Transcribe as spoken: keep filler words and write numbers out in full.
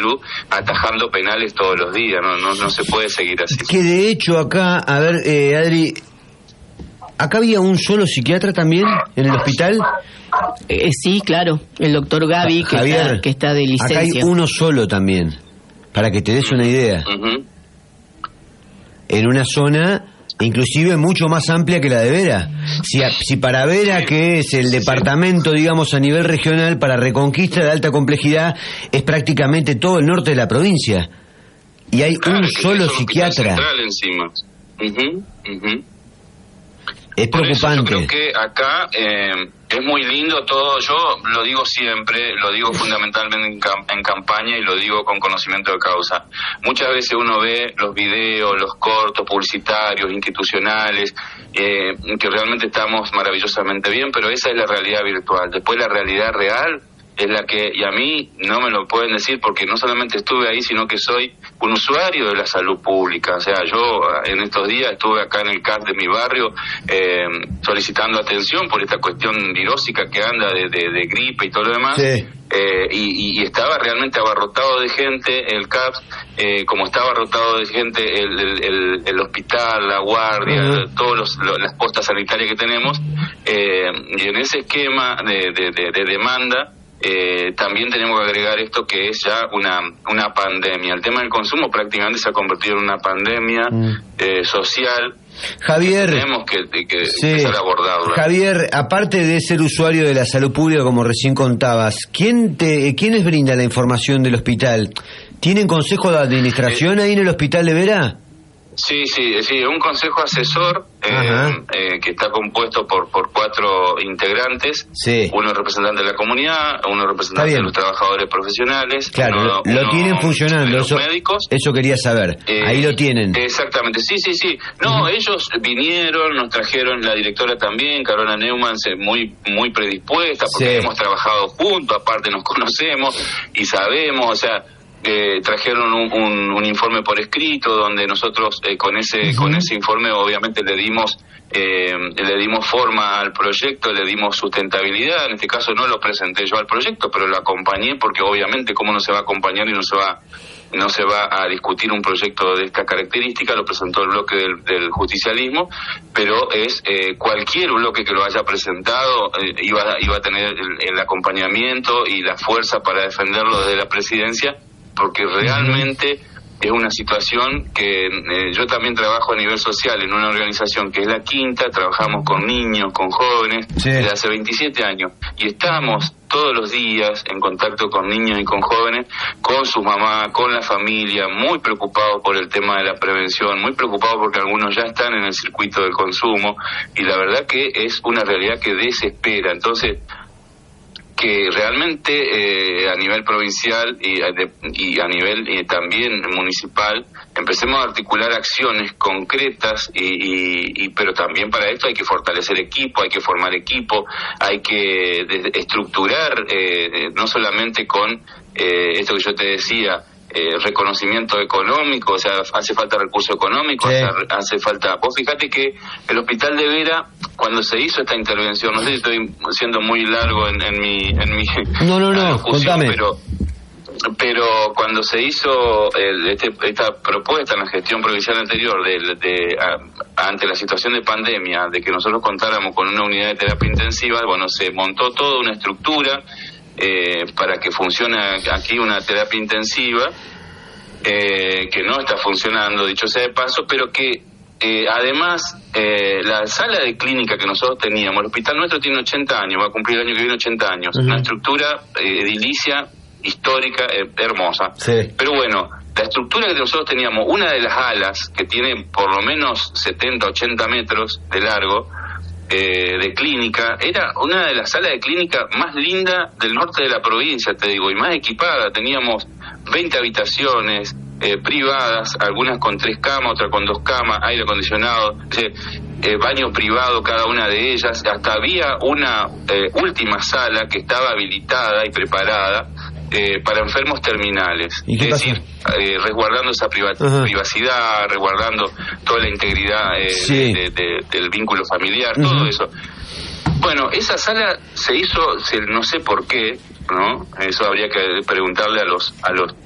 salud atajando penales todos los días. No, no, no se puede seguir así. Que de hecho acá, a ver, eh, Adri, ¿acá había un solo psiquiatra también en el hospital? Eh, sí, claro, el doctor Gaby, que, Javier, está, que está de licencia. Acá hay uno solo también, para que te des una idea. Uh-huh. En una zona inclusive mucho más amplia que la de Vera. Si, si para Vera, que es el departamento, digamos, a nivel regional, para Reconquista de alta complejidad, es prácticamente todo el norte de la provincia. Y hay claro, un solo psiquiatra. Encima. Uh-huh, uh-huh. Es preocupante. Por eso yo creo que acá eh, es muy lindo todo. Yo lo digo siempre, lo digo fundamentalmente en, cam- en campaña y lo digo con conocimiento de causa. Muchas veces uno ve los videos, los cortos publicitarios, institucionales, eh, que realmente estamos maravillosamente bien, pero esa es la realidad virtual. Después la realidad real es la que, y a mí no me lo pueden decir porque no solamente estuve ahí, sino que soy un usuario de la salud pública. O sea, yo en estos días estuve acá en el C A S de mi barrio eh, solicitando atención por esta cuestión virósica que anda de, de, de gripe y todo lo demás. Sí. Eh, y, y estaba realmente abarrotado de gente el C A P S, eh, como estaba abarrotado de gente el, el, el, el hospital, la guardia, uh-huh. todos los, los, las postas sanitarias que tenemos, eh, y en ese esquema de, de, de, de demanda Eh, también tenemos que agregar esto que es ya una una pandemia. El tema del consumo prácticamente se ha convertido en una pandemia mm. eh, social. Javier, tenemos que, que sí. empezar a abordarla. Javier, aparte de ser usuario de la salud pública, como recién contabas, ¿quién te, ¿quiénes brinda la información del hospital? ¿Tienen consejo de administración eh, ahí en el hospital de Vera? Sí, sí, sí, un consejo asesor eh, eh, que está compuesto por por cuatro integrantes, sí. uno representante de la comunidad, uno representante de los trabajadores profesionales, claro, uno, lo uno tienen funcionando, los eso, médicos. Eso quería saber, eh, ahí lo tienen. Exactamente, sí, sí, sí. No, uh-huh. ellos vinieron, nos trajeron, la directora también, Carola Neumann, muy muy predispuesta, porque sí. hemos trabajado juntos, aparte nos conocemos y sabemos, o sea, Eh, trajeron un, un, un informe por escrito donde nosotros eh, con ese uh-huh. con ese informe obviamente le dimos eh, le dimos forma al proyecto, le dimos sustentabilidad. En este caso no lo presenté yo al proyecto, pero lo acompañé porque obviamente cómo no se va a acompañar y no se va no se va a discutir un proyecto de esta característica. Lo presentó el bloque del, del justicialismo, pero es eh, cualquier bloque que lo haya presentado eh, iba, iba a tener el, el acompañamiento y la fuerza para defenderlo desde la presidencia, porque realmente es una situación que eh, yo también trabajo a nivel social en una organización que es La Quinta, trabajamos con niños, con jóvenes, sí. desde hace veintisiete años, y estamos todos los días en contacto con niños y con jóvenes, con sus mamás, con la familia, muy preocupados por el tema de la prevención, muy preocupados porque algunos ya están en el circuito del consumo, y la verdad que es una realidad que desespera. Entonces, que realmente eh, a nivel provincial y, de, y a nivel eh, también municipal empecemos a articular acciones concretas y, y, y pero también para esto hay que fortalecer equipo, hay que formar equipo, hay que de, estructurar eh, no solamente con eh, esto que yo te decía, Eh, reconocimiento económico, o sea, hace falta recurso económico, sí. hace, hace falta... Vos fíjate que el hospital de Vera, cuando se hizo esta intervención, no sé si estoy siendo muy largo en, en mi... En mi no, no, no, contame. Pero, pero cuando se hizo el, este, esta propuesta en la gestión provincial anterior, de, de, a, ante la situación de pandemia, de que nosotros contáramos con una unidad de terapia intensiva, bueno, se montó toda una estructura Eh, para que funcione aquí una terapia intensiva eh, que no está funcionando, dicho sea de paso, pero que eh, además eh, la sala de clínica que nosotros teníamos, el hospital nuestro tiene ochenta años, va a cumplir el año que viene ochenta años, uh-huh. una estructura eh, edilicia histórica, eh, hermosa, sí. pero bueno, la estructura que nosotros teníamos, una de las alas que tiene por lo menos setenta, ochenta metros de largo, Eh, de clínica, era una de las salas de clínica más lindas del norte de la provincia, te digo, y más equipada. Teníamos veinte habitaciones eh, privadas, algunas con tres camas, otras con dos camas, aire acondicionado, eh, eh, baño privado cada una de ellas. Hasta había una eh, última sala que estaba habilitada y preparada eh, para enfermos terminales, ¿Y qué es pasa? decir, eh, resguardando esa priva- privacidad, resguardando toda la integridad eh, sí. de, de, de, del vínculo familiar, uh-huh. todo eso. Bueno, esa sala se hizo, se, no sé por qué, ¿no? Eso habría que preguntarle a los a los